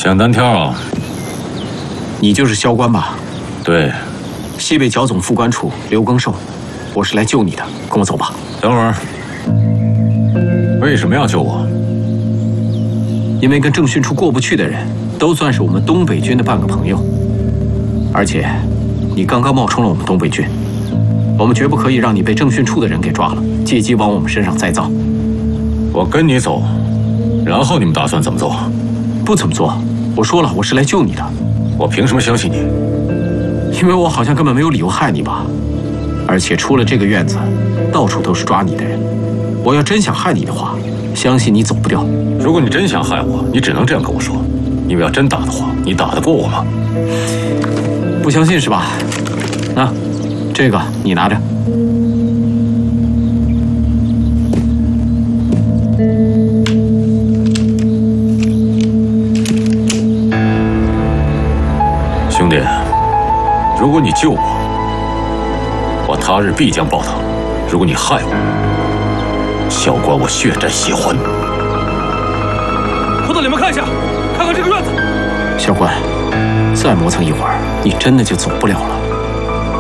想单挑啊？ 你就是萧关吧？ 对。 西北剿总副官处刘更寿，我是来救你的，跟我走吧。 等会儿，为什么要救我？ 因为跟政训处过不去的人，都算是我们东北军的半个朋友。而且，你刚刚冒充了我们东北军，我们绝不可以让你被政训处的人给抓了，借机往我们身上栽赃。 我跟你走，然后你们打算怎么做？ 不怎么做。我说了，我是来救你的。 我凭什么相信你？ 因为我好像根本没有理由害你吧。而且除了这个院子，到处都是抓你的人。我要真想害你的话，相信你走不掉。 如果你真想害我，你只能这样跟我说。因为要真打的话，你打得过我吗？ 不相信是吧？那，这个你拿着。 兄弟，如果你救我，我他日必将报答；如果你害我，萧关我血债血还。 头子，你们看一下，看看这个院子。 萧关，再磨蹭一会儿，你真的就走不了了。